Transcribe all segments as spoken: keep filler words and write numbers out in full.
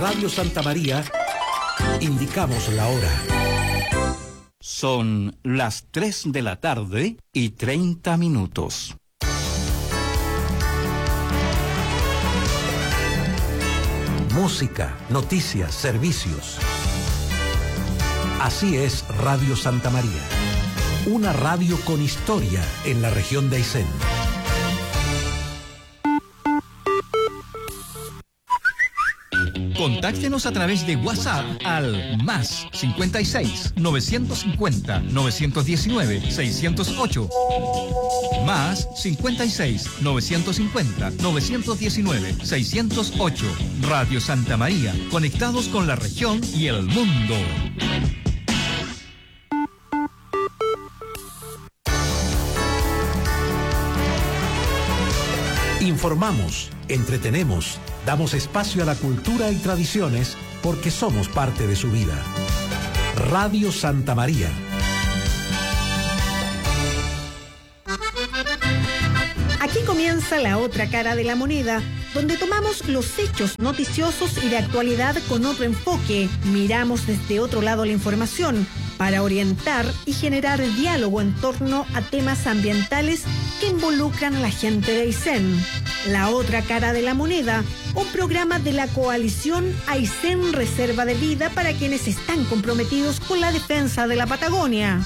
Radio Santa María, indicamos la hora. Son las tres de la tarde y treinta minutos. Música, noticias, servicios. Así es Radio Santa María, una radio con historia en la región de Aysén. Contáctenos a través de WhatsApp al más cincuenta y seis, novecientos cincuenta, novecientos diecinueve, seiscientos ocho. Más cincuenta y seis, novecientos cincuenta, novecientos diecinueve, seiscientos ocho. Radio Santa María, conectados con la región y el mundo. Informamos, entretenemos, damos espacio a la cultura y tradiciones porque somos parte de su vida. Radio Santa María. Aquí comienza la otra cara de la moneda, donde tomamos los hechos noticiosos y de actualidad con otro enfoque, miramos desde otro lado la información para orientar y generar diálogo en torno a temas ambientales que involucran a la gente de Aysén. La otra cara de la moneda, un programa de la coalición Aysén Reserva de Vida para quienes están comprometidos con la defensa de la Patagonia.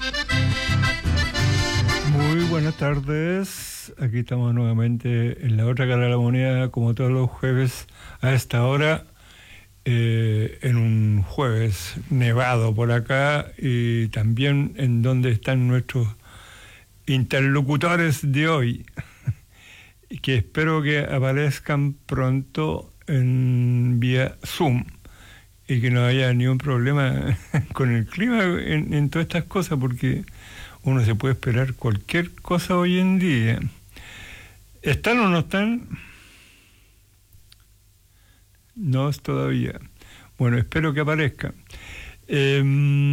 Muy buenas tardes, aquí estamos nuevamente en la otra cara de la moneda, como todos los jueves a esta hora, eh, en un jueves nevado por acá y también en donde están nuestros interlocutores de hoy, que espero que aparezcan pronto en vía Zoom y que no haya ningún problema con el clima en, en todas estas cosas, porque uno se puede esperar cualquier cosa hoy en día. ¿Están o no están? No es todavía. Bueno, espero que aparezca. Eh,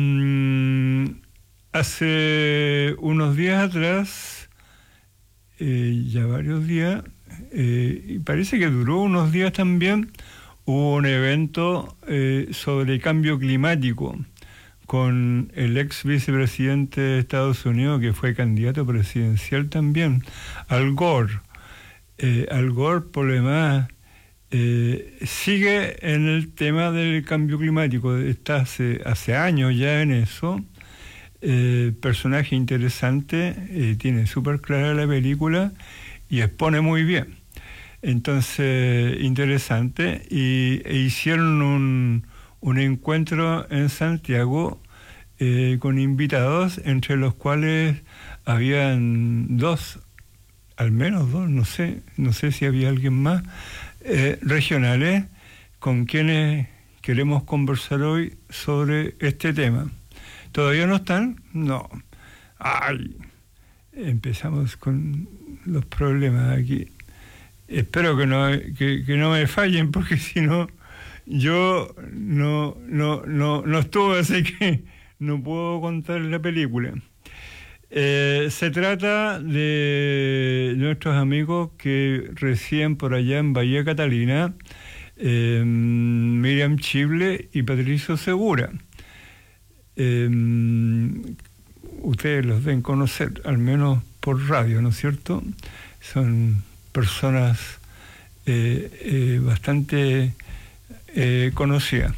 hace unos días atrás, eh, ya varios días, eh, y parece que duró unos días también, hubo un evento eh, sobre cambio climático con el ex vicepresidente de Estados Unidos, que fue candidato presidencial también, Al Gore. Eh, Al Gore, por lo demás, eh, sigue en el tema del cambio climático, está hace, hace años ya en eso. Eh, personaje interesante, eh, tiene súper clara la película y expone muy bien. Entonces, interesante. Y e hicieron un, un encuentro en Santiago eh, con invitados, entre los cuales habían dos, al menos dos, no sé, no sé si había alguien más, eh, regionales, con quienes queremos conversar hoy sobre este tema. ¿Todavía no están? No. Ay, empezamos con los problemas aquí. Espero que no, que, que no me fallen, porque si no, yo no, no, no, no estuve, así que no puedo contar la película. Eh, se trata de nuestros amigos que residen por allá en Bahía Catalina, eh, Miriam Chible y Patricio Segura. Eh, ustedes los deben conocer, al menos por radio, ¿no es cierto? Son personas eh, eh, bastante eh, conocidas.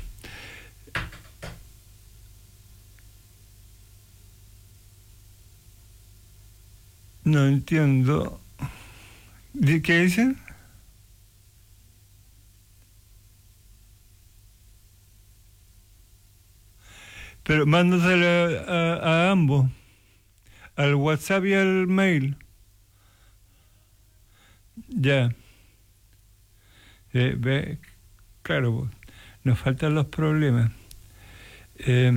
No entiendo. ¿Qué dicen? Pero mándasela a, a, a ambos, al WhatsApp y al mail. Ya. Eh, ve, claro, nos faltan los problemas. Eh,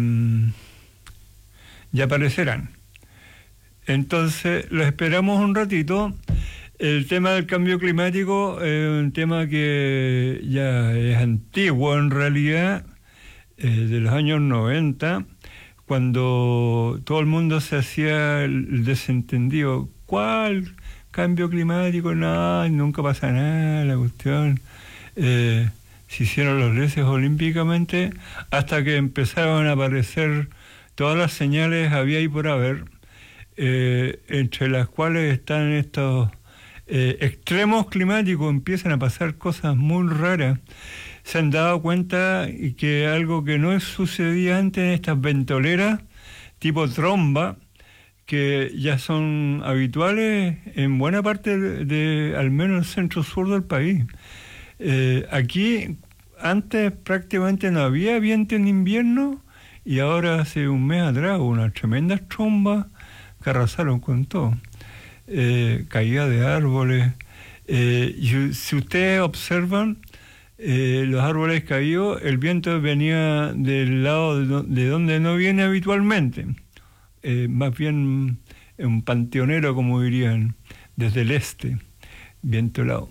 ya aparecerán. Entonces, lo esperamos un ratito. El tema del cambio climático es un tema que ya es antiguo en realidad, eh, de los años noventa, cuando todo el mundo se hacía el desentendido. ¿Cuál cambio climático? No, nunca pasa nada, la cuestión. Eh, se hicieron los leses olímpicamente, hasta que empezaron a aparecer todas las señales había y por haber, eh, entre las cuales están estos eh, extremos climáticos, empiezan a pasar cosas muy raras. Se han dado cuenta y que algo que no sucedía antes en estas ventoleras tipo tromba, que ya son habituales en buena parte de, de al menos el centro-sur del país. Eh, aquí antes prácticamente no había viento en invierno y ahora hace un mes atrás hubo unas tremendas trombas que arrasaron con todo. Eh, caída de árboles. Eh, y si ustedes observan, eh, los árboles caídos, el viento venía del lado de, do, de donde no viene habitualmente. Eh, más bien un panteonero, como dirían, desde el este, viento helado.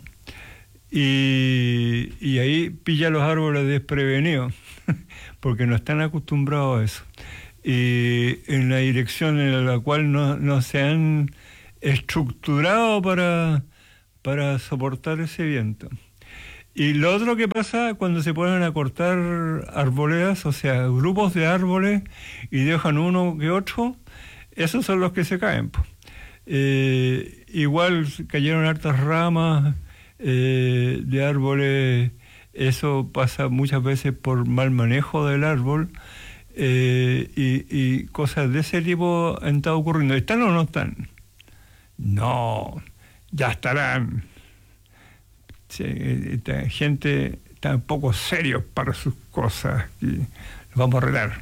Y, y ahí pilla los árboles desprevenidos, porque no están acostumbrados a eso. Y en la dirección en la cual no, no se han estructurado para, para soportar ese viento. Y lo otro que pasa cuando se ponen a cortar arboledas, o sea, grupos de árboles, y dejan uno que otro, esos son los que se caen. Eh, igual cayeron hartas ramas eh, de árboles, eso pasa muchas veces por mal manejo del árbol, eh, y, y cosas de ese tipo han estado ocurriendo. ¿Están o no están? No, ya estarán. Sí, esta gente está un poco serio para sus cosas y los vamos a arreglar.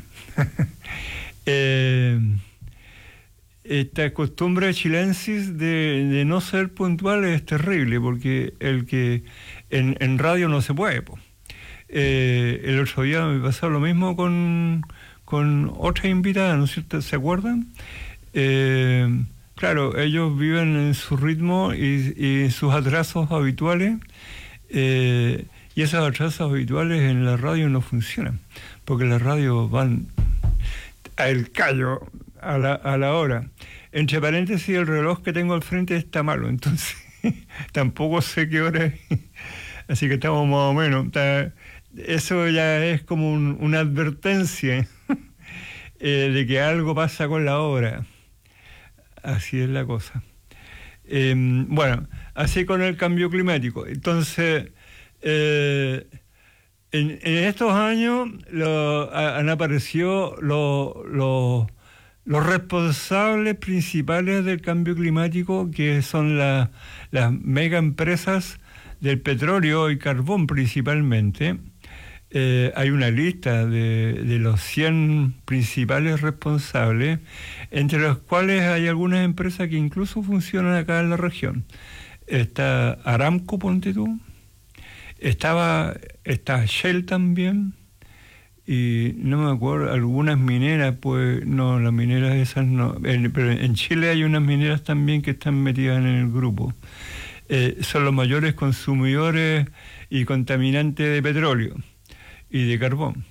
eh, esta costumbre chilensis de, de no ser puntual es terrible, porque el que en, en radio no se puede. Eh, el otro día me pasó lo mismo con, con otra invitada, ¿no es cierto? ¿Se acuerdan? Eh, claro, ellos viven en su ritmo y, y sus atrasos habituales, eh, y esos atrasos habituales en la radio no funcionan, porque las radios van al callo, a la, a la hora. Entre paréntesis, el reloj que tengo al frente está malo, entonces tampoco sé qué hora es, así que estamos más o menos. Está, eso ya es como un, una advertencia eh, de que algo pasa con la hora. Así es la cosa. Eh, bueno, así con el cambio climático. Entonces, eh, en, en estos años lo, han aparecido los lo, los responsables principales del cambio climático, que son la, las mega empresas del petróleo y carbón principalmente. Eh, hay una lista de, de los cien principales responsables, entre los cuales hay algunas empresas que incluso funcionan acá en la región. Está Aramco, ponte tú, estaba, está Shell también, y no me acuerdo, algunas mineras, pues no, las mineras esas no, en, pero en Chile hay unas mineras también que están metidas en el grupo. Eh, son los mayores consumidores y contaminantes de petróleo y de carbón.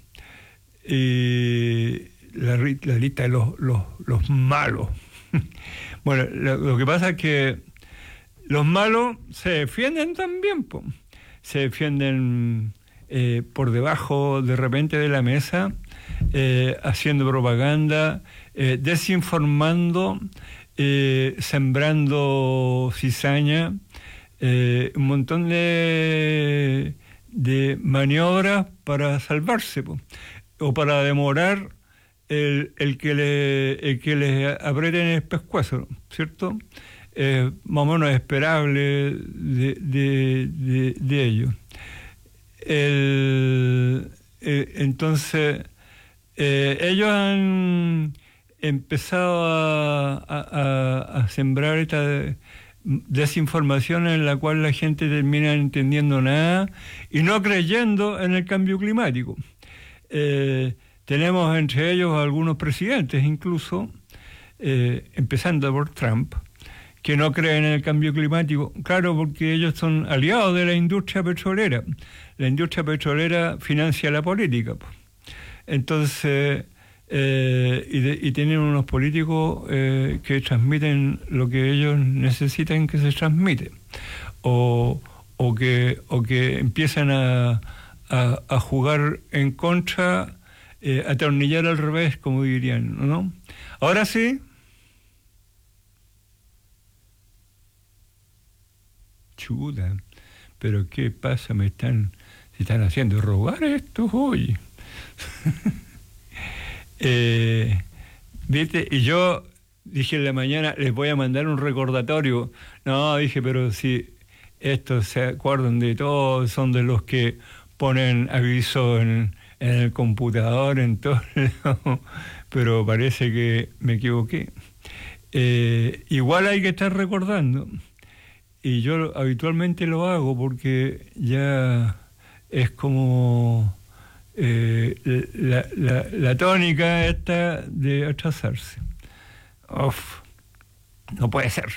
Y la, la lista de los, los, los malos. Bueno, lo, lo que pasa es que los malos se defienden también, po. Se defienden eh, por debajo de repente de la mesa, eh, haciendo propaganda, eh, desinformando, eh, sembrando cizaña, eh, un montón de de maniobras para salvarse, po, o para demorar el, el que le el que les aprieten el pescuezo, ¿cierto? Eh, más o menos esperable de, de, de, de ellos. El, eh, entonces, eh, ellos han empezado a, a, a sembrar esta desinformación en la cual la gente termina entendiendo nada y no creyendo en el cambio climático. Eh, tenemos entre ellos algunos presidentes, incluso, eh, empezando por Trump, que no creen en el cambio climático. Claro, porque ellos son aliados de la industria petrolera. La industria petrolera financia la política. Entonces, eh, y, de, y tienen unos políticos eh, que transmiten lo que ellos necesitan que se transmite. O, o, que, o que empiezan a, a, a jugar en contra, eh, atornillar al revés, como dirían, ¿no? Ahora sí. Chuda, pero ¿qué pasa? Me están, se están haciendo rogar estos hoy. eh, ¿Viste? Y yo dije en la mañana, les voy a mandar un recordatorio. No, dije, pero si estos se acuerdan de todo, son de los que ponen aviso en, en el computador, en todo lado. Pero parece que me equivoqué. Eh, igual hay que estar recordando. Y yo habitualmente lo hago porque ya es como eh, la, la, la tónica esta de atrasarse. Uf, no puede ser.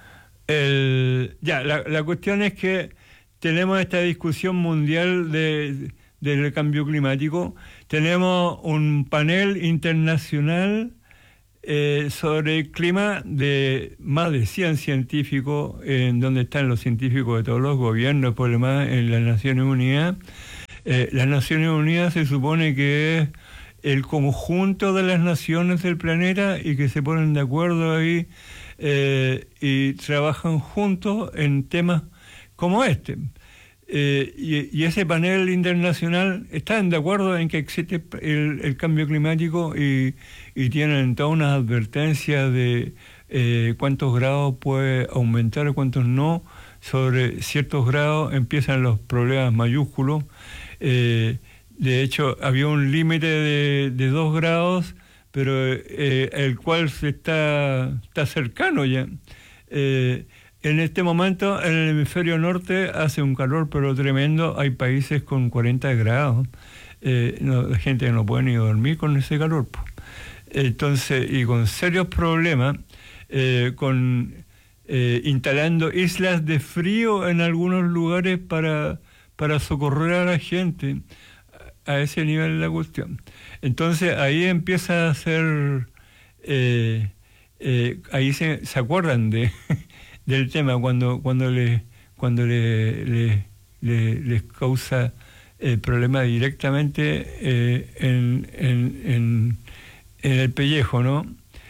El, ya, la, la cuestión es que tenemos esta discusión mundial de, del cambio climático. Tenemos un panel internacional Eh, sobre el clima de más de cien científicos, en donde están los científicos de todos los gobiernos, por lo demás, en las Naciones Unidas. Eh, las Naciones Unidas se supone que es el conjunto de las naciones del planeta y que se ponen de acuerdo ahí eh, y trabajan juntos en temas como este. Eh, y, y ese panel internacional están de acuerdo en que existe el, el cambio climático y, y tienen todas unas advertencias de eh, cuántos grados puede aumentar y cuántos no. Sobre ciertos grados empiezan los problemas mayúsculos. Eh, de hecho, había un límite de, de dos grados, pero eh, el cual se está, está cercano ya. Eh, En este momento, en el hemisferio norte hace un calor pero tremendo. Hay países con cuarenta grados. Eh, no, la gente no puede ni dormir con ese calor. Po. Entonces, y con serios problemas, eh, con eh, instalando islas de frío en algunos lugares para, para socorrer a la gente. A ese nivel la cuestión. Entonces, ahí empieza a ser... Eh, eh, ahí se, se acuerdan de... del tema cuando cuando le cuando le, le, le les causa el problema directamente eh, en, en, en, en el pellejo, ¿no?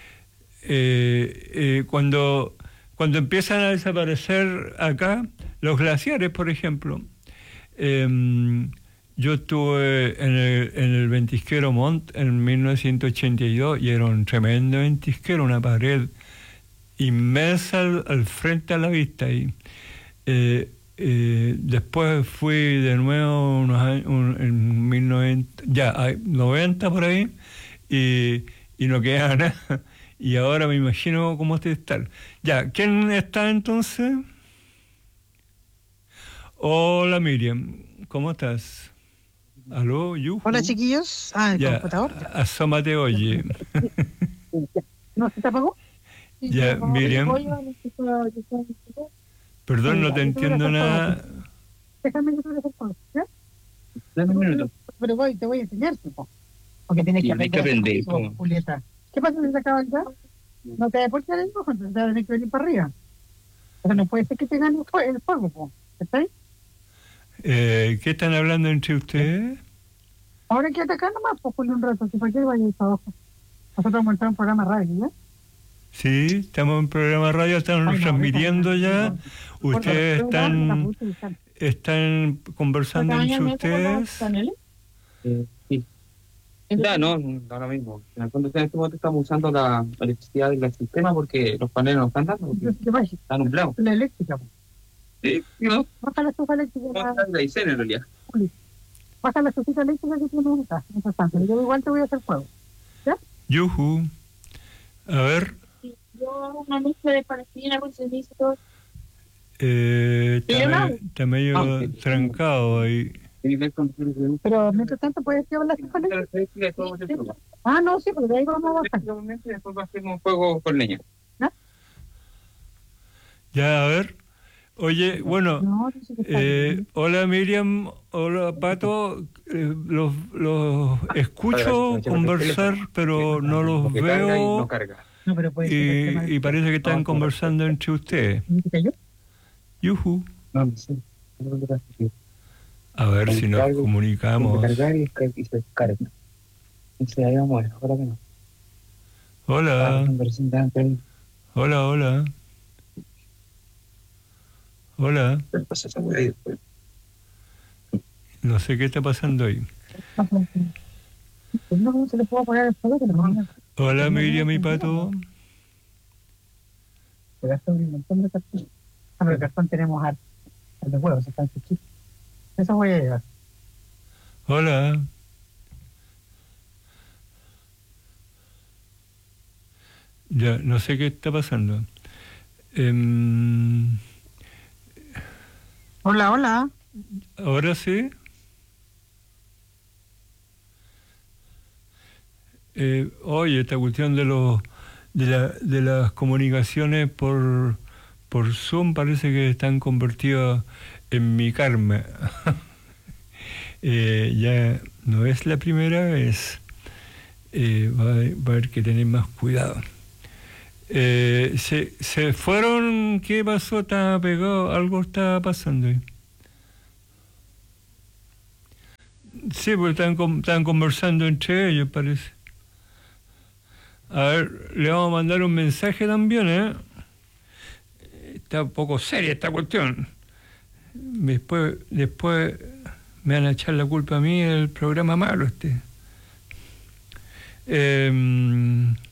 Eh, eh, cuando cuando empiezan a desaparecer acá los glaciares, por ejemplo, eh, yo estuve en el, en el ventisquero Mont en mil novecientos ochenta y dos y era un tremendo ventisquero, una pared inmensa al, al frente a la vista y eh, eh, después fui de nuevo unos años, un, en mil noventa, ya hay noventa por ahí y, y no queda nada y ahora me imagino cómo te está. Ya, ¿quién está entonces? Hola Miriam, ¿cómo estás? ¿Aló, Yuhu? Hola chiquillos, ah, el ya, computador. Asómate, oye. ¿No se te apagó? Ya, Miriam. Perdón, no te entiendo nada. Déjame que te responda, ¿ya? Dame un minuto. Pero voy, te voy a enseñar, ¿no? Porque tienes que aprender, aprender eso, Julieta. ¿Qué pasa si se acaba el gas? No te voy a poner el ojo, entonces te vas a tener que venir para arriba. Pero no puede ser que te gane el fuego, ¿está ahí? Eh, ¿Qué están hablando entre ustedes? Ahora quédate acá nomás, pues ponle un rato, si para qué vaya para abajo. Nosotros vamos a entrar en un programa radio, ¿ya? Sí, estamos en programa radio, estamos Ay, no, transmitiendo no, ya. No, no. Ustedes están, están conversando entre ustedes. Eh, sí. Ya, no, ahora mismo. En el fondo, en este momento estamos usando la electricidad del sistema porque los paneles no están dando. Están nublados. La eléctrica. Sí, ¿no? Baja la estufa eléctrica. Baja la I C N en realidad. Baja la estufa eléctrica que tiene acá. Yo igual te voy a hacer fuego. ¿Ya? Yuhu. A ver. Yo una mezcla de parafina con cenizos. Eh, está, me, está medio ah, sí. trancado ahí. Pero mientras tanto puedes llevar la estufa eléctrica. Ah, no, sí, porque de ahí vamos a bajar. Después va a hacer un fuego con leña. ¿Ah? Ya, a ver. Oye, bueno, no, eh, hola Miriam, hola Pato, eh, los, los escucho conversar, pero no los veo y, y parece que están conversando entre ustedes. Yuhu. A ver si nos comunicamos. Cargar y, y se descarga. Entonces ahí vamos a ver, ojalá que no. Hola. Hola, hola. Hola. No sé qué está pasando ahí. Hola, Miriam y Pato. A ver, cartón tenemos al de huevos, están chiquitos. Eso voy a llevar. Hola. Ya, no sé qué está pasando. Um, hola, hola. ¿Ahora sí? Eh, oye, esta cuestión de los de, la, de las comunicaciones por, por Zoom parece que están convertidas en mi karma. eh, ya no es la primera vez. Eh, va, va a haber que tener más cuidado. Eh, se, se fueron, ¿qué pasó? ¿Estaba pegado? Algo estaba pasando ahí. Sí, porque estaban, estaban conversando entre ellos, parece. A ver, le vamos a mandar un mensaje también, ¿eh? Está un poco seria esta cuestión. Después, después me van a echar la culpa a mí del programa malo este. Eh,